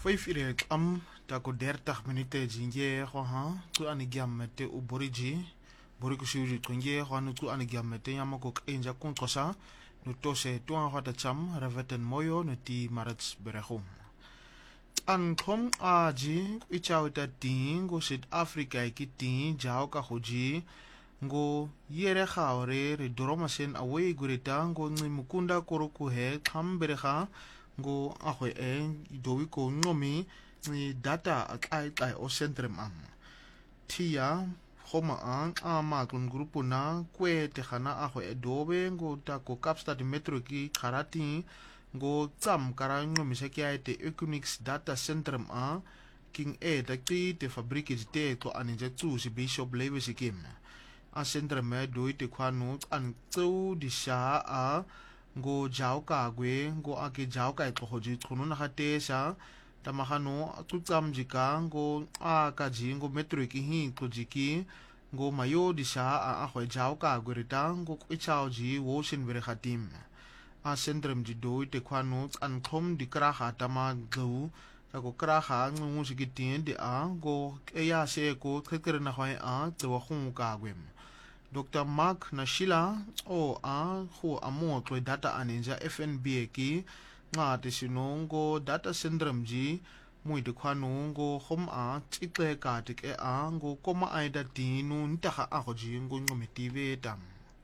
5 uur tako 30 minute jinge ha tu anigiamete uboriji borikushiri kunge hanu tu anigiamete yamako enja kunkosa no tose tuan hata cham raveten moyo no ti marats berehum an kom aji ichawita tingo South Africa ikiti jao ka hoji ngo yere khaore re doromasen away gurita ngo ngimukunda koroku he khambereha ngo ahwe dowi ko ngomi ni data ai o centrum am tia homa an ama kun grupo na kwe te khana ahwe dobe ngo ta ko Kapstad metro ki karati ngo tsam kara ngomi se ki ai te Equinix data centrum a king ta ki te fabriki te to aninja tsu si bishop lewe sikim a centrum me doi te kwanu an tsu di sha a ngo jao ka gwe ngo ake jao ka to hoji tunu na hatesa tamahano tutsam jika ngo aka ji ngo metro ki hi to jiki ngo mayo di sha a hoi jao ka gwe rita ngo ichao ji wo shin bere khatim a centrum ji doi te kwanu an khom di kra ha tama glu ta ko kra ha ngu ji gitin de a ngo eya se ko khekere na hoi a twa khum ka gwe Dr. Mark Nashila o a ho amo to data aninja FNB ki nga te sinongo data syndrome ji mui de kwanu ngo hom a tsikle ka te ke a ngo koma aida tinu ntaha a hoji ngo ngomitive tam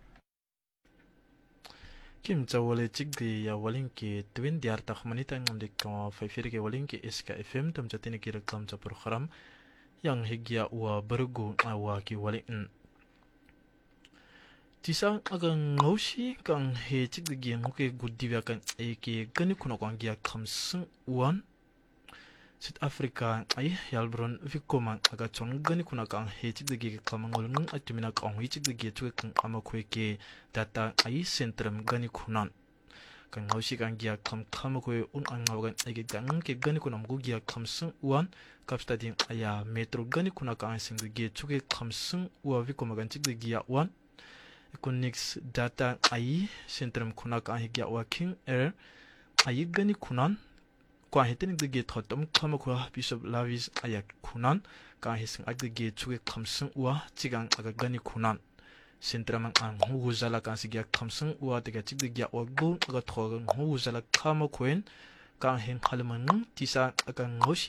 Kim Chawale Chigdi ya Walinki Twin Diarta Humanita ngamde ka Faifirke Walinki Iska FM tam jatini ki reklam cha program yang higya wa bergu awa ki walin Tisa agang ngaushi kang he chigdi ngoke guddiwa kan eke gani kuna kwangia kamsung uan South Africa ay yalbron vikoma aga chon gani kuna kang he chigdi kamangol nung atumina kang he chigdi chuke kang amakwe ke data ay centrum gani kunan kang ngaushi kang gia kam kamakwe un angawagan eke gang ke gani kuna mgu gia kamsung uan Kapstad aya metro gani kuna kang singdi chuke kamsung uwa vikoma gan chigdi uan Equinix data ai centrum kunak ahi gya working air ai gani kunan kwa heten de thotom khama kwa bishop lavis ayak kunan ka hising ag de chuke khamsung wa chigang aga gani kunan centrum ang hu zala ka sigya khamsung wa de chig de gya ogul aga thogang hu zala khama kwen ka hen khalman tisa aga ngoshi